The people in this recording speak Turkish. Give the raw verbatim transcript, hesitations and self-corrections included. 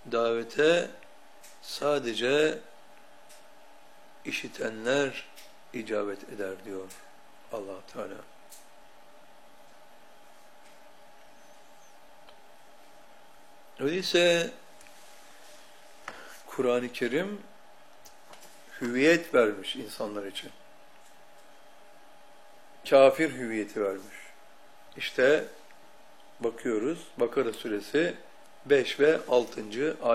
davete sadece işitenler icabet eder diyor Allah Teala. Öyleyse Kur'an-ı Kerim hüviyet vermiş insanlar için. Kafir hüviyeti vermiş. İşte bakıyoruz Bakara suresi beş ve altıncı ayet.